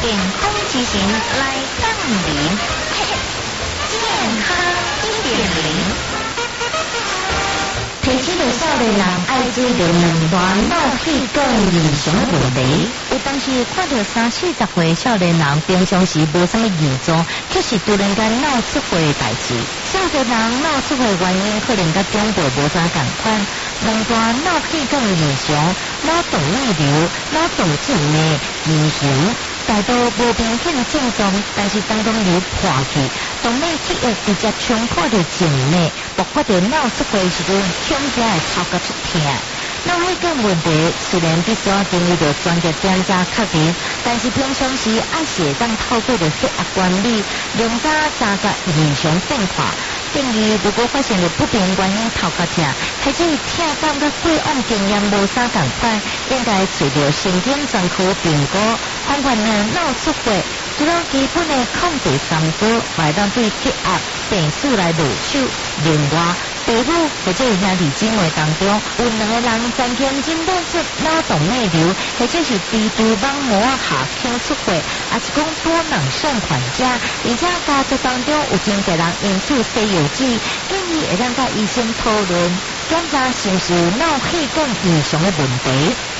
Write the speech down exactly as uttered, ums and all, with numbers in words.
健康之行来当零，健康一点零。提醒着少年人爱注意着两大脑血管异常的问题。有当时看到三四十岁少年人平常时无啥物异状，却是突然间脑出血的代志。少年人脑出血原因可能甲长辈无啥共款，两大脑血管异常、脑动脉瘤、脑动静脉畸形。大多无明显的症状，但是当中有破去，动脉血液直接冲破着静脉，爆发着脑出血时阵，胸只会超甲出疼。脑血管问题虽然必须要经历着专业检查确认，但是平常时还是会当透过着血压管理，量查查个异常变化。建议如果发现了不明原因头壳痛，或者是痛感甲过往经验无啥共款，应该找着神经专科评估，防范呢脑出血。除了基本的控制三高，还当对血压、病史来入手。另外，父母或者是兄弟姊妹当中，有两个人曾经诊断出脑动脉瘤，或者是低度网膜下腔出血，也是讲多囊肾患者，而且家族当中有真侪人因此西药剂，建议会当甲医生讨论，检查是不是脑血管异常的问题。